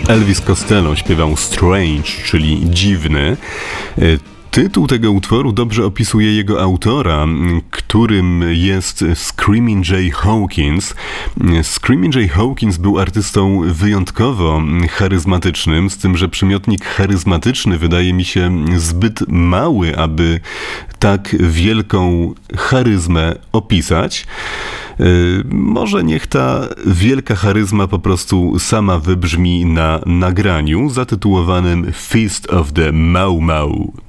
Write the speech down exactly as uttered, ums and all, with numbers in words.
Elvis Costello śpiewał Strange, czyli dziwny. Tytuł tego utworu dobrze opisuje jego autora, którym jest Screaming Jay Hawkins. Screaming Jay Hawkins był artystą wyjątkowo charyzmatycznym, z tym, że przymiotnik charyzmatyczny wydaje mi się zbyt mały, aby tak wielką charyzmę opisać. Może niech ta wielka charyzma po prostu sama wybrzmi na nagraniu zatytułowanym Feast of the Mau Mau.